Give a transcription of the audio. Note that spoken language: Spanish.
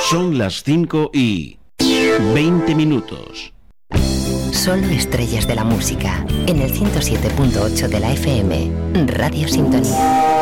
Son las 5:20. Solo estrellas de la música, en el 107.8 de la FM, Radio Sintonía.